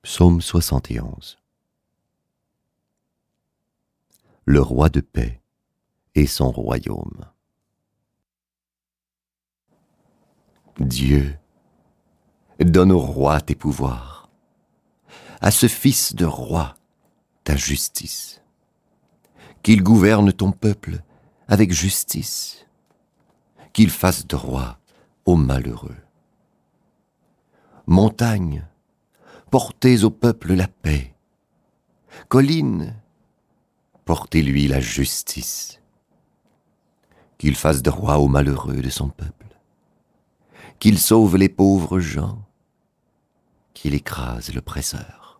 Psaume 71. Le roi de paix et son royaume. Dieu, donne au roi tes pouvoirs, à ce fils de roi ta justice, qu'il gouverne ton peuple avec justice, qu'il fasse droit aux malheureux. Montagnes, portez au peuple la paix. Collines, portez-lui la justice. Qu'il fasse droit aux malheureux de son peuple. Qu'il sauve les pauvres gens. Qu'il écrase l'oppresseur.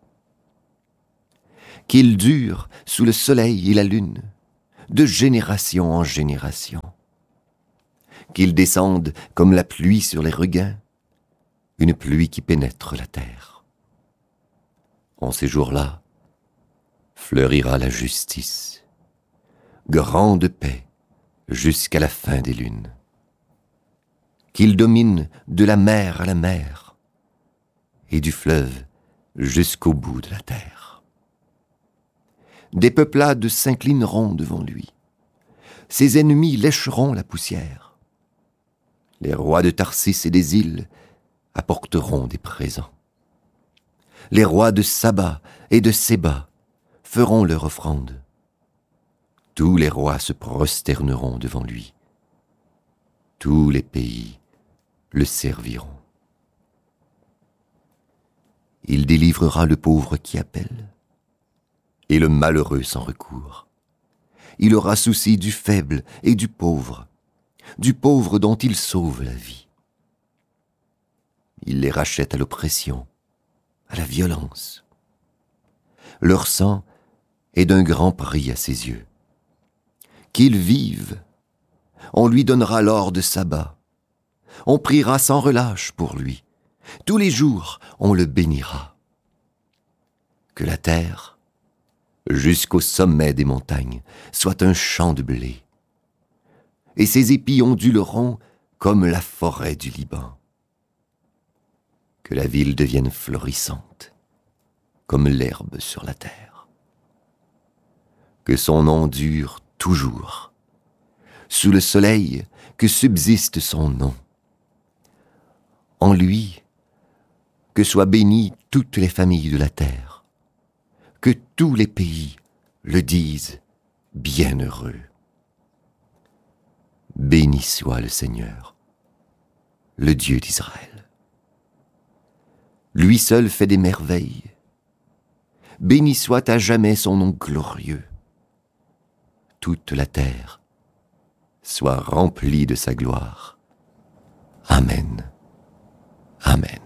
Qu'il dure sous le soleil et la lune, de génération en génération. Qu'il descende comme la pluie sur les regains, une pluie qui pénètre la terre. En ces jours-là, fleurira la justice, grande paix jusqu'à la fin des lunes. Qu'il domine de la mer à la mer, et du fleuve jusqu'au bout de la terre. Des peuplades s'inclineront devant lui, ses ennemis lécheront la poussière. Les rois de Tarsis et des îles apporteront des présents. Les rois de Saba et de Séba feront leur offrande. Tous les rois se prosterneront devant lui. Tous les pays le serviront. Il délivrera le pauvre qui appelle, et le malheureux sans recours. Il aura souci du faible et du pauvre dont il sauve la vie. Il les rachète à l'oppression, à la violence. Leur sang est d'un grand prix à ses yeux. Qu'ils vivent, on lui donnera l'or de Saba. On priera sans relâche pour lui. Tous les jours, on le bénira. Que la terre, jusqu'au sommet des montagnes, soit un champ de blé. Et ses épis onduleront comme la forêt du Liban. Que la ville devienne florissante, comme l'herbe sur la terre. Que son nom dure toujours, sous le soleil que subsiste son nom. En lui, que soient bénies toutes les familles de la terre, que tous les pays le disent bienheureux. Béni soit le Seigneur, le Dieu d'Israël. Lui seul fait des merveilles. Béni soit à jamais son nom glorieux. Toute la terre soit remplie de sa gloire. Amen. Amen.